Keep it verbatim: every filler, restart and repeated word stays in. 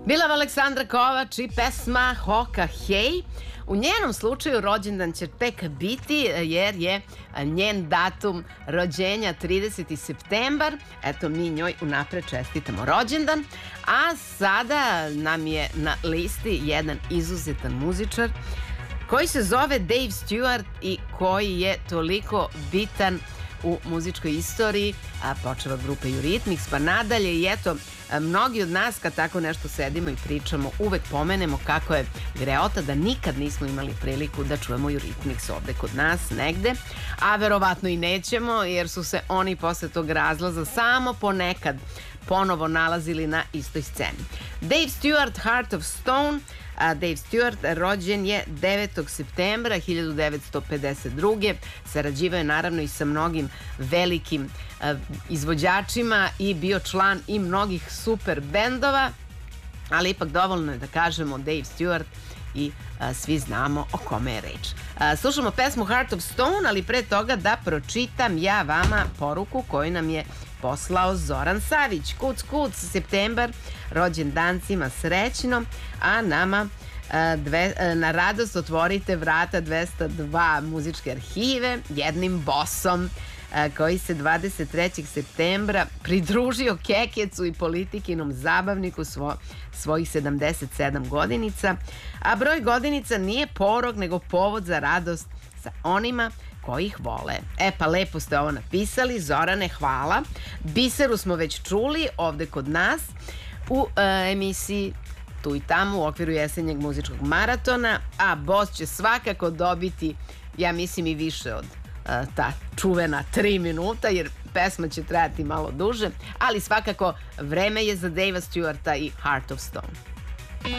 Bila Aleksandra Kovač i pesma Hoka Hej. U njenom slučaju rođendan će tek biti jer je njen datum rođenja trideseti septembar. Eto, mi njoj unapred čestitamo rođendan. A sada nam je na listi jedan izuzetan muzičar koji se zove Dave Stewart i koji je toliko bitan u muzičkoj istoriji, a počeva grupe Eurythmics pa nadalje. I eto, mnogi od nas kad tako nešto sedimo i pričamo uvek pomenemo kako je greota da nikad nismo imali priliku da čujemo Eurythmics ovde kod nas negde, a verovatno i nećemo jer su se oni posle tog razlaza samo ponekad ponovo nalazili na istoj sceni. Dave Stewart, Heart of Stone. A Dave Stewart rođen je devetog septembra hiljadu devetsto pedeset druge. Sarađivao je naravno i sa mnogim velikim uh, izvođačima i bio član i mnogih super bendova, ali ipak dovoljno je da kažemo Dave Stewart i a, svi znamo o kome je reč. A, slušamo pesmu Heart of Stone, ali pre toga da pročitam ja vama poruku koju nam je poslao Zoran Savić. Kuc, kuc, septembar, rođen dancima srećno, a nama a, dve, a, na radost otvorite vrata dvesta dva muzičke arhive jednim bosom a, koji se dvadeset trećeg septembra pridružio Kekecu i Politikinom zabavniku svo, svojih sedamdeset sedam godinica, a broj godinica nije porok nego povod za radost sa onima koji ih vole. E pa lepo ste ovo napisali, Zorane, hvala. Biseru smo već čuli ovde kod nas u e, emisiji Tu i tamo u okviru jesenjeg muzičkog maratona, a Bos će svakako dobiti, ja mislim, i više od e, ta čuvena tri minuta, jer pesma će trajati malo duže, ali svakako vreme je za Davea Stewarta i Heart of Stone.